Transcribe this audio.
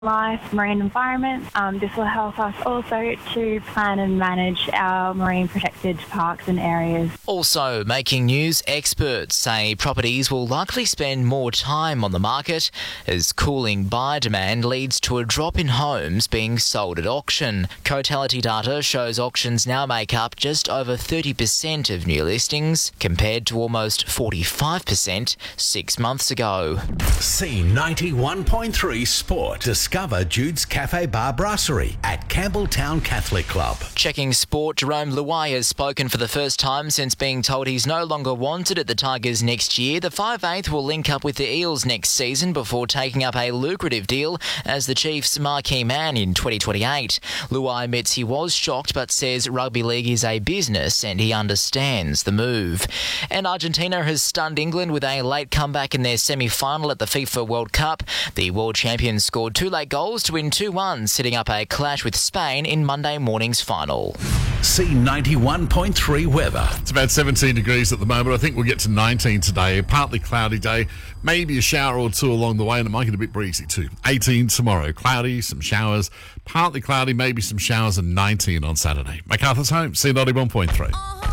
life, marine environment. This will help us also to plan and manage our marine protected parks and areas. Also making news, experts say properties will likely spend more time on the market as cooling buyer demand leads to a drop in homes being sold at auction. Cotality data shows auctions now make up just over 30% of new listings compared to almost 45% 6 months ago. C91.3 Sport. Discover Jude's Cafe Bar Brasserie at Campbelltown Catholic Club. Checking sport, Jerome Luai has spoken for the first time since being told he's no longer wanted at the Tigers next year. The 5'8" will link up with the Eels next season before taking up a lucrative deal as the Chiefs' marquee man in 2028. Luai admits he was shocked but says rugby league is a business and he understands the move. And Argentina has stunned England with a late comeback in their semi-final at the FIFA World Cup. The world champions scored 2 late goals to win 2-1, setting up a clash with Spain in Monday morning's final. C91.3 weather. It's about 17 degrees at the moment. I think we'll get to 19 today. A partly cloudy day, maybe a shower or two along the way, and it might get a bit breezy too. 18 tomorrow, cloudy, some showers, partly cloudy, maybe some showers, and 19 on Saturday. MacArthur's home, C91.3.